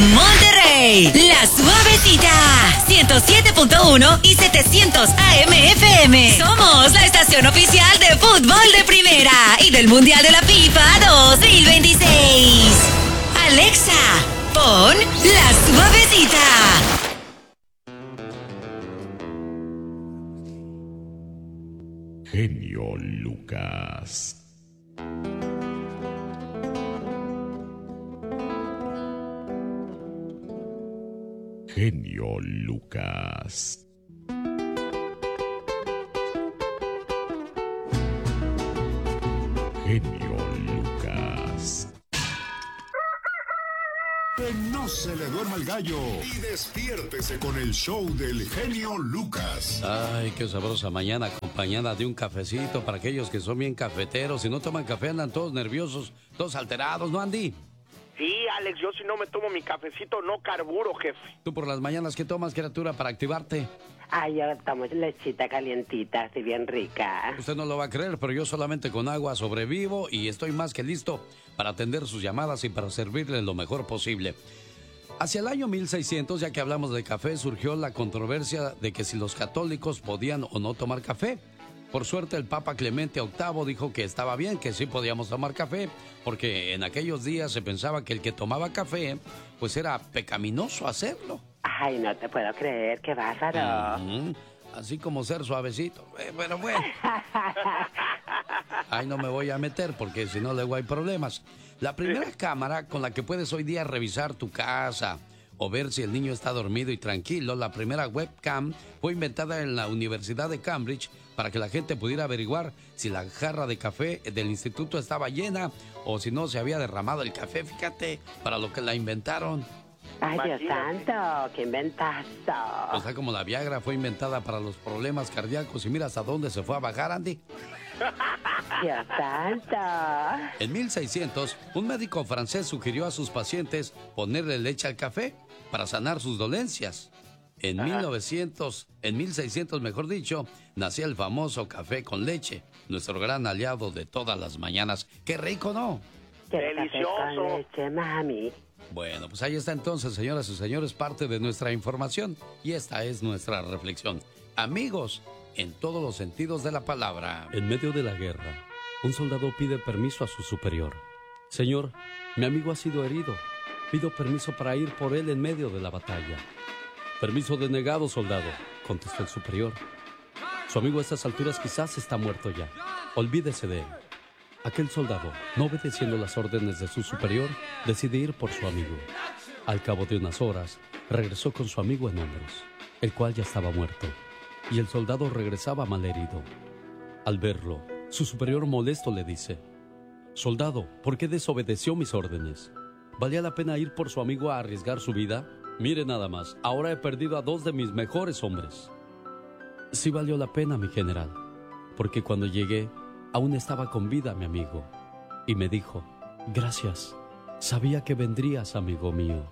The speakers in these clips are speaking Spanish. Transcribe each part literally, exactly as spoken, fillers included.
Monterrey, La Suavecita, ciento siete punto uno y setecientos A M F M. Somos la estación oficial de fútbol de primera y del Mundial de la FIFA dos mil veintiséis. Alexa, pon La Suavecita. Genio Lucas. Genio Lucas. Genio Lucas. Que no se le duerma el gallo y despiértese con el show del genio Lucas. Ay, qué sabrosa mañana acompañada de un cafecito para aquellos que son bien cafeteros. Si no toman café andan todos nerviosos, todos alterados, ¿no, Andy? Sí, Alex, yo si no me tomo mi cafecito no carburo, jefe. ¿Tú por las mañanas qué tomas, criatura, para activarte? Ay, yo tomo lechita calientita, así bien rica. Usted no lo va a creer, pero yo solamente con agua sobrevivo y estoy más que listo para atender sus llamadas y para servirle lo mejor posible. Hacia el año mil seiscientos, ya que hablamos de café, surgió la controversia de que si los católicos podían o no tomar café. Por suerte, el Papa Clemente octavo dijo que estaba bien, que sí podíamos tomar café, porque en aquellos días se pensaba que el que tomaba café, pues era pecaminoso hacerlo. Ay, no te puedo creer, qué bárbaro. Uh-huh. Así como ser suavecito. Eh, pero bueno. Ahí no me voy a meter porque si no luego hay problemas. La primera cámara con la que puedes hoy día revisar tu casa o ver si el niño está dormido y tranquilo, la primera webcam fue inventada en la Universidad de Cambridge para que la gente pudiera averiguar si la jarra de café del instituto estaba llena o si no se había derramado el café. Fíjate, para lo que la inventaron. Ay, Dios santo, qué inventazo. O sea, como la Viagra fue inventada para los problemas cardíacos y mira hasta dónde se fue a bajar, Andy. Dios santo. En mil seiscientos, un médico francés sugirió a sus pacientes ponerle leche al café para sanar sus dolencias. En mil novecientos, en mil seiscientos, mejor dicho, nació el famoso café con leche, nuestro gran aliado de todas las mañanas. ¡Qué rico, ¿no? Delicioso. Café con leche, mami. Bueno, pues ahí está entonces, señoras y señores, parte de nuestra información. Y esta es nuestra reflexión. Amigos, en todos los sentidos de la palabra. En medio de la guerra, un soldado pide permiso a su superior. Señor, mi amigo ha sido herido. Pido permiso para ir por él en medio de la batalla. Permiso denegado, soldado, contestó el superior. Su amigo a estas alturas quizás está muerto ya. Olvídese de él. Aquel soldado, no obedeciendo las órdenes de su superior, decide ir por su amigo. Al cabo de unas horas, regresó con su amigo en hombros, el cual ya estaba muerto, y el soldado regresaba malherido. Al verlo, su superior molesto le dice: «Soldado, ¿por qué desobedeció mis órdenes? ¿Valía la pena ir por su amigo a arriesgar su vida? Mire nada más, ahora he perdido a dos de mis mejores hombres». «Sí valió la pena, mi general, porque cuando llegué, aún estaba con vida mi amigo, y me dijo: gracias, sabía que vendrías, amigo mío».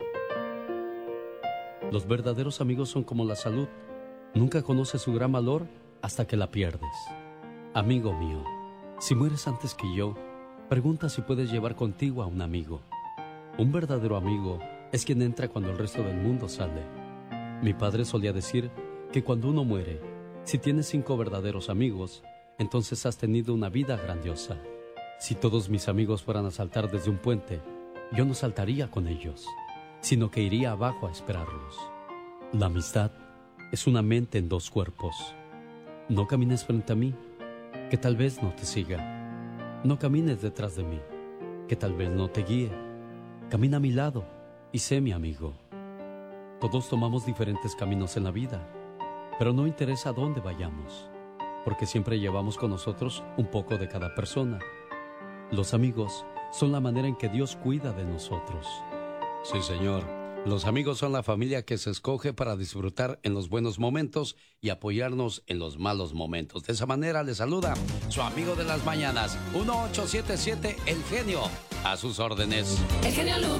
Los verdaderos amigos son como la salud, nunca conoces su gran valor hasta que la pierdes. Amigo mío, si mueres antes que yo, pregunta si puedes llevar contigo a un amigo. Un verdadero amigo es quien entra cuando el resto del mundo sale. Mi padre solía decir que cuando uno muere, si tienes cinco verdaderos amigos, entonces has tenido una vida grandiosa. Si todos mis amigos fueran a saltar desde un puente, yo no saltaría con ellos, sino que iría abajo a esperarlos. La amistad es una mente en dos cuerpos. No camines frente a mí, que tal vez no te siga. No camines detrás de mí, que tal vez no te guíe. Camina a mi lado y sé mi amigo. Todos tomamos diferentes caminos en la vida, pero no interesa a dónde vayamos, porque siempre llevamos con nosotros un poco de cada persona. Los amigos son la manera en que Dios cuida de nosotros. Sí, señor. Los amigos son la familia que se escoge para disfrutar en los buenos momentos y apoyarnos en los malos momentos. De esa manera le saluda su amigo de las mañanas, uno ocho siete siete El Genio, a sus órdenes. El genio Lucas.